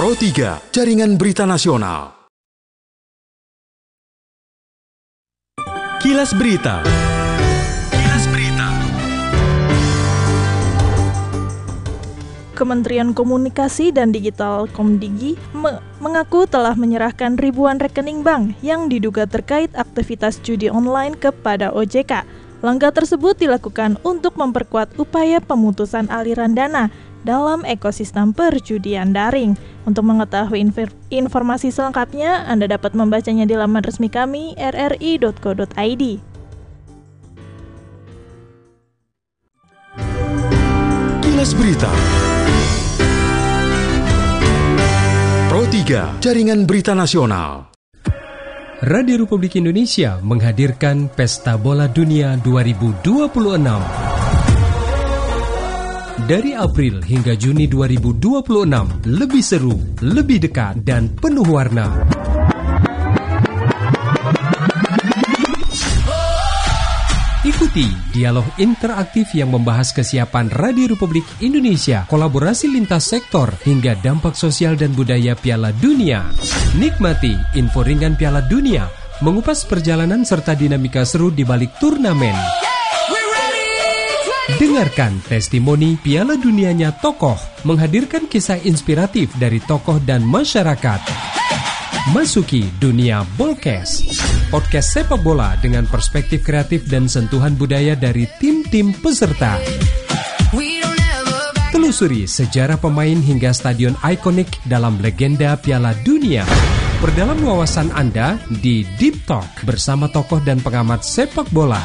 Pro 3, Jaringan Berita Nasional. Kilas Berita. Kementerian Komunikasi dan Digital Komdigi mengaku telah menyerahkan ribuan rekening bank yang diduga terkait aktivitas judi online kepada OJK. Langkah tersebut dilakukan untuk memperkuat upaya pemutusan aliran dana dalam ekosistem perjudian daring. Untuk mengetahui informasi selengkapnya, Anda dapat membacanya di laman resmi kami rri.co.id. Kilas Berita. Pro 3, Jaringan Berita Nasional. Radio Republik Indonesia menghadirkan Pesta Bola Dunia 2026. Dari April hingga Juni 2026, lebih seru, lebih dekat, dan penuh warna. Ikuti dialog interaktif yang membahas kesiapan Radio Republik Indonesia, kolaborasi lintas sektor, hingga dampak sosial dan budaya Piala Dunia. Nikmati info ringan Piala Dunia, mengupas perjalanan serta dinamika seru di balik turnamen. Dengarkan testimoni Piala Dunianya tokoh, menghadirkan kisah inspiratif dari tokoh dan masyarakat. Masuki dunia Bolkes, podcast sepak bola dengan perspektif kreatif dan sentuhan budaya dari tim-tim peserta. Telusuri sejarah pemain hingga stadion ikonik dalam legenda Piala Dunia. Perdalam wawasan Anda di Deep Talk bersama tokoh dan pengamat sepak bola.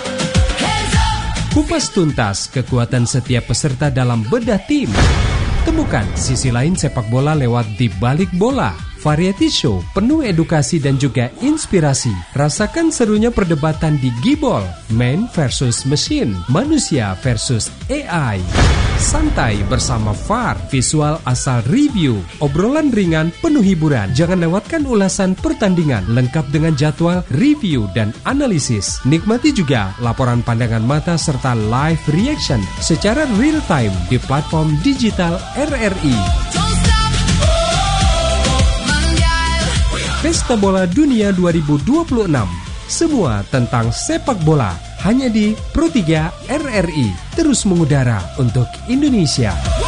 Kupas tuntas kekuatan setiap peserta dalam bedah tim. Temukan sisi lain sepak bola lewat Di Balik Bola. Variety show penuh edukasi dan juga inspirasi. Rasakan serunya perdebatan di Gibol, man versus machine, manusia versus AI. Santai bersama VAR, visual asal review, obrolan ringan penuh hiburan. Jangan lewatkan ulasan pertandingan lengkap dengan jadwal, review, dan analisis. Nikmati juga laporan pandangan mata serta live reaction secara real time di platform digital RRI. Pesta Bola Dunia 2026. Semua tentang sepak bola hanya di Pro 3 RRI. Terus mengudara untuk Indonesia.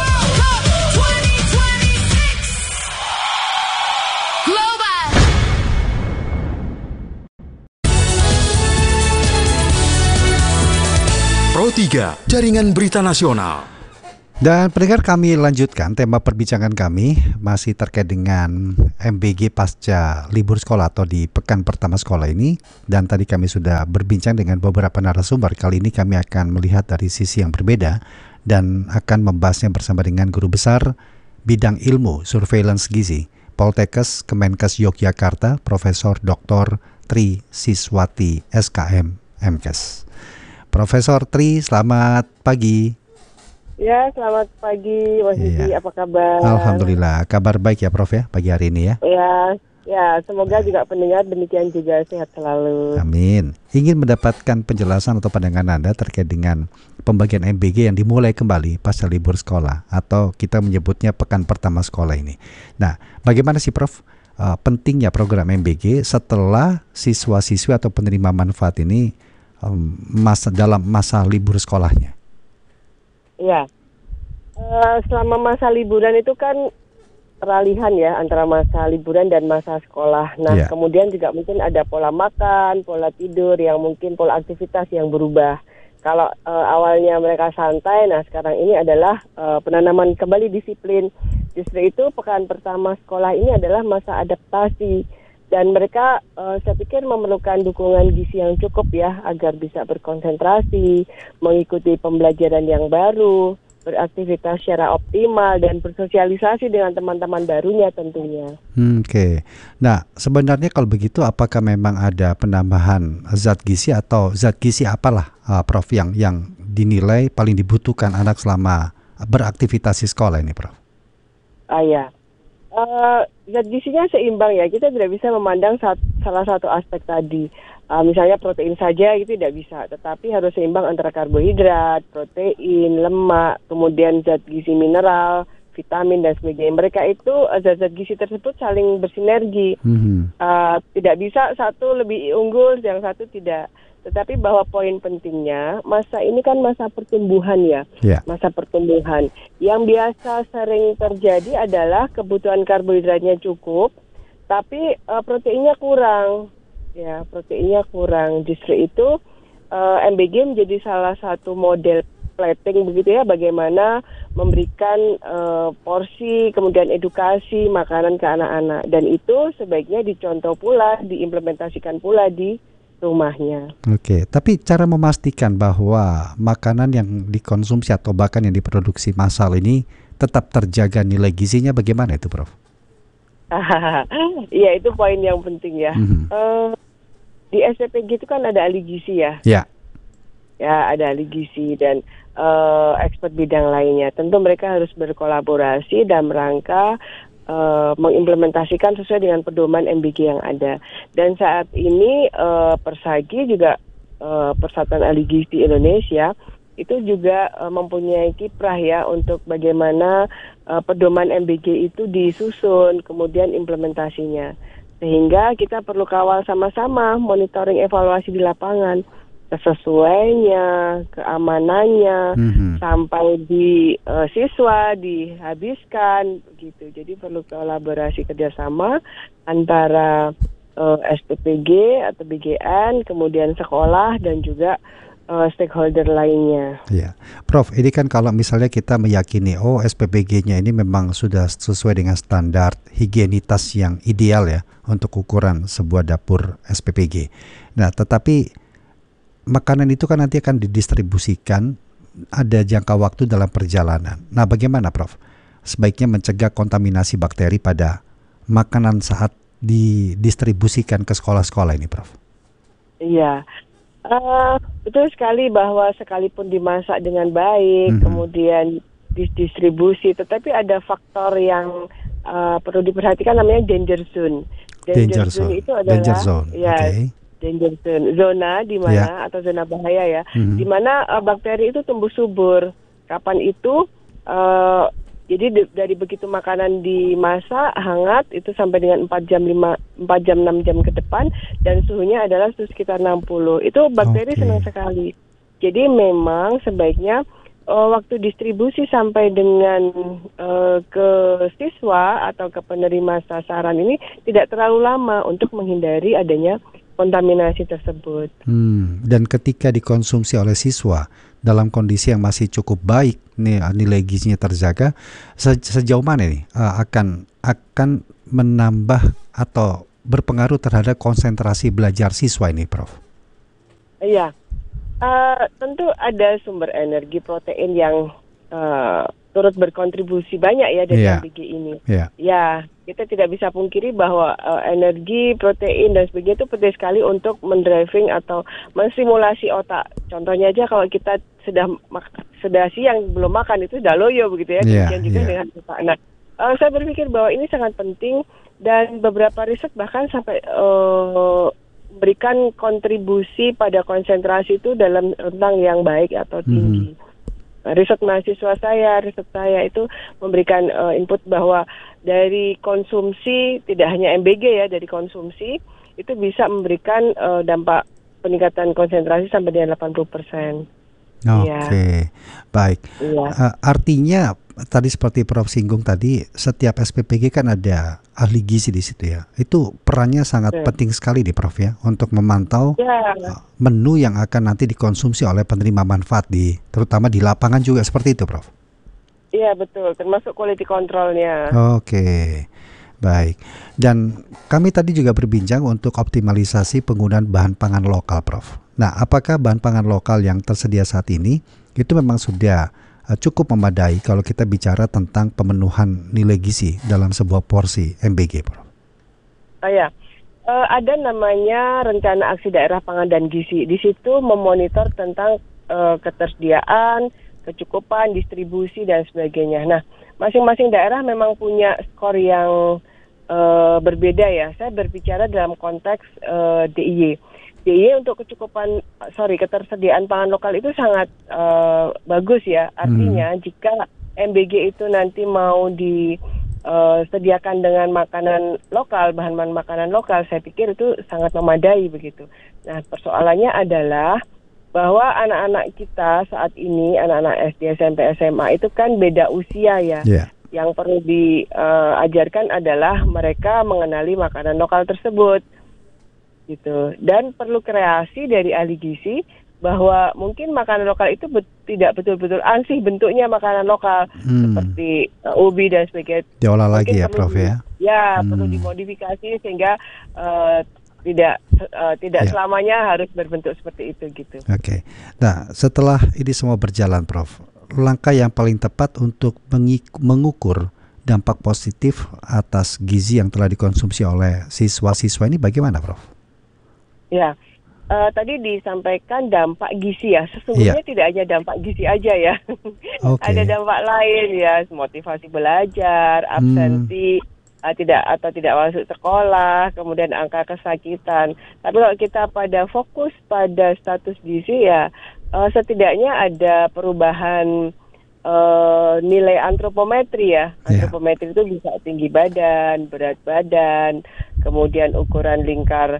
Pro 3, Jaringan Berita Nasional. Dan pendengar, kami lanjutkan tema perbincangan kami masih terkait dengan MBG pasca libur sekolah atau di pekan pertama sekolah ini. Dan tadi kami sudah berbincang dengan beberapa narasumber. Kali ini kami akan melihat dari sisi yang berbeda dan akan membahasnya bersama dengan Guru Besar Bidang Ilmu Surveillance Gizi Poltekkes Kemenkes Yogyakarta, Profesor Dr. Tri Siswati SKM MKes. Profesor Tri, selamat pagi. Ya, selamat pagi Mas Didi, apa kabar? Alhamdulillah, kabar baik ya Prof ya pagi hari ini ya. Ya, semoga juga pendengar demikian juga sehat selalu. Amin. Ingin mendapatkan penjelasan atau pandangan Anda terkait dengan pembagian MBG yang dimulai kembali pasca libur sekolah atau kita menyebutnya pekan pertama sekolah ini. Nah, bagaimana sih Prof pentingnya program MBG setelah siswa-siswi atau penerima manfaat ini dalam masa libur sekolahnya? Ya, selama masa liburan itu kan peralihan ya antara masa liburan dan masa sekolah. Nah, kemudian juga mungkin ada pola makan, pola tidur yang mungkin pola aktivitas yang berubah. Kalau awalnya mereka santai, nah sekarang ini adalah penanaman kembali disiplin. Justru itu pekan pertama sekolah ini adalah masa adaptasi. Dan mereka saya pikir memerlukan dukungan gizi yang cukup ya agar bisa berkonsentrasi, mengikuti pembelajaran yang baru, beraktivitas secara optimal dan bersosialisasi dengan teman-teman barunya tentunya. Oke. Nah, sebenarnya kalau begitu apakah memang ada penambahan zat gizi atau zat gizi apalah Prof yang dinilai paling dibutuhkan anak selama beraktivitas di sekolah ini, Prof? Ya. Zat gizinya seimbang ya, kita tidak bisa memandang salah satu aspek tadi. Misalnya protein saja itu tidak bisa, tetapi harus seimbang antara karbohidrat, protein, lemak, kemudian zat gizi mineral, vitamin dan sebagainya. Mereka itu zat-zat gizi tersebut saling bersinergi. Tidak bisa satu lebih unggul, yang satu tidak. Tetapi bahwa poin pentingnya, masa ini kan masa pertumbuhan ya. Masa pertumbuhan. Yang biasa sering terjadi adalah kebutuhan karbohidratnya cukup, tapi proteinnya kurang. Ya, proteinnya kurang. Justru itu MBG menjadi salah satu model plating begitu ya, bagaimana memberikan porsi, kemudian edukasi makanan ke anak-anak, dan itu sebaiknya dicontoh pula, diimplementasikan pula di rumahnya. Oke, tapi cara memastikan bahwa makanan yang dikonsumsi atau bahkan yang diproduksi massal ini tetap terjaga nilai gizinya bagaimana itu, Prof? Iya, itu poin yang penting ya. Di SPPG itu kan ada ahli gizi ya. Ya, ada ahli gizi dan expert bidang lainnya. Tentu mereka harus berkolaborasi dalam rangka mengimplementasikan sesuai dengan pedoman MBG yang ada. Dan saat ini Persagi juga Persatuan Ahli Gizi Indonesia itu juga mempunyai kiprah ya untuk bagaimana pedoman MBG itu disusun, kemudian implementasinya. Sehingga kita perlu kawal sama-sama, monitoring evaluasi di lapangan, kesesuaiannya, keamanannya, sampai di siswa dihabiskan gitu. Jadi perlu kolaborasi kerjasama antara SPPG atau BGN, kemudian sekolah dan juga stakeholder lainnya. Ya, Prof, ini kan kalau misalnya kita meyakini SPPG-nya ini memang sudah sesuai dengan standar higienitas yang ideal ya untuk ukuran sebuah dapur SPPG. Nah, tetapi makanan itu kan nanti akan didistribusikan, ada jangka waktu dalam perjalanan. Nah, bagaimana, Prof? Sebaiknya mencegah kontaminasi bakteri pada makanan saat didistribusikan ke sekolah-sekolah ini, Prof? Iya. Betul sekali bahwa sekalipun dimasak dengan baik, kemudian didistribusi, tetapi ada faktor yang perlu diperhatikan, namanya danger zone. Danger zone itu adalah danger zone, zona di mana atau zona bahaya ya, di mana bakteri itu tumbuh subur. Kapan itu? Jadi dari begitu makanan dimasak hangat itu sampai dengan 4 jam 6 jam ke depan, dan suhunya adalah suhu sekitar 60. Itu bakteri senang sekali. Jadi memang sebaiknya waktu distribusi sampai dengan ke siswa atau ke penerima sasaran ini tidak terlalu lama untuk menghindari adanya kontaminasi tersebut. Dan ketika dikonsumsi oleh siswa dalam kondisi yang masih cukup baik, nilai gizinya terjaga, sejauh mana ini akan menambah atau berpengaruh terhadap konsentrasi belajar siswa ini, Prof? Iya, tentu ada sumber energi protein yang turut berkontribusi banyak ya dari MBG ini. Ya, kita tidak bisa pungkiri bahwa energi, protein dan sebagainya itu penting sekali untuk mendriving atau menstimulasi otak. Contohnya aja kalau kita sudah siang belum makan itu sudah loyo begitu ya. Kemudian juga dengan otak. Nah, saya berpikir bahwa ini sangat penting, dan beberapa riset bahkan sampai memberikan kontribusi pada konsentrasi itu dalam rentang yang baik atau tinggi. Riset mahasiswa saya, riset saya itu memberikan input bahwa dari konsumsi, tidak hanya MBG ya, dari konsumsi itu bisa memberikan dampak peningkatan konsentrasi sampai dengan 80%. Oke, baik. Artinya tadi seperti Prof singgung tadi, setiap SPPG kan ada ahli gizi di situ ya. Itu perannya sangat penting sekali di Prof ya, untuk memantau menu yang akan nanti dikonsumsi oleh penerima manfaat terutama di lapangan juga seperti itu, Prof. Iya betul, termasuk quality controlnya. Oke. Baik, dan kami tadi juga berbincang untuk optimalisasi penggunaan bahan pangan lokal, Prof. Nah, apakah bahan pangan lokal yang tersedia saat ini itu memang sudah cukup memadai kalau kita bicara tentang pemenuhan nilai gizi dalam sebuah porsi MBG, Prof? Ada namanya Rencana Aksi Daerah Pangan dan Gizi. Di situ memonitor tentang ketersediaan, kecukupan, distribusi dan sebagainya. Nah, masing-masing daerah memang punya skor yang berbeda ya. Saya berbicara dalam konteks DIY. DIY untuk ketersediaan pangan lokal itu sangat bagus ya. Artinya jika MBG itu nanti mau disediakan dengan makanan lokal, bahan-bahan makanan lokal, saya pikir itu sangat memadai begitu. Nah, persoalannya adalah bahwa anak-anak kita saat ini, anak-anak SD, SMP, SMA itu kan beda usia ya. Yeah. Yang perlu diajarkan adalah mereka mengenali makanan lokal tersebut, gitu. Dan perlu kreasi dari ahli gizi bahwa mungkin makanan lokal itu tidak betul-betul ansih bentuknya makanan lokal seperti ubi dan sebagainya. Diolah lagi ya, Prof ya? Ya, perlu dimodifikasi sehingga tidak selamanya harus berbentuk seperti itu gitu. Oke. Nah, setelah ini semua berjalan, Prof, langkah yang paling tepat untuk mengukur dampak positif atas gizi yang telah dikonsumsi oleh siswa-siswa ini bagaimana, Prof? Ya. Tadi disampaikan dampak gizi ya, sesungguhnya tidak hanya dampak gizi aja ya, ada dampak lain ya, motivasi belajar, absensi, tidak masuk sekolah, kemudian angka kesakitan. Tapi kalau kita fokus pada status gizi ya, setidaknya ada perubahan nilai antropometri ya. Antropometri itu bisa tinggi badan, berat badan, kemudian ukuran lingkar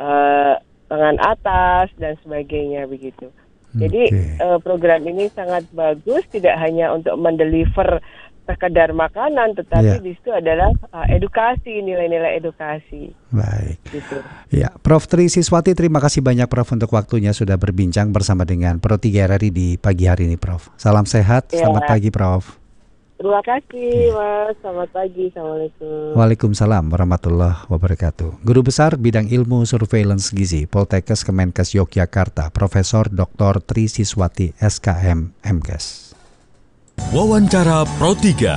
tangan atas dan sebagainya begitu. Jadi program ini sangat bagus, tidak hanya untuk mendeliver sekedar makanan, tetapi di situ adalah edukasi, nilai-nilai edukasi. Baik. Gitu. Ya, Prof Tri Siswati, terima kasih banyak Prof untuk waktunya sudah berbincang bersama dengan Pro 3 RRI di pagi hari ini, Prof. Salam sehat, selamat pagi, Prof. Terima kasih, Mas. Selamat pagi. Assalamualaikum. Waalaikumsalam warahmatullahi wabarakatuh. Guru Besar Bidang Ilmu Surveillance Gizi Poltekkes Kemenkes Yogyakarta, Profesor Dr. Tri Siswati, SKM, MKes. Wawancara Pro 3.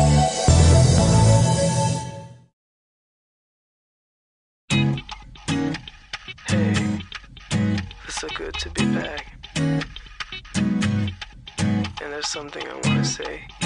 Hey, it's so good to be back. And there's something I want to say.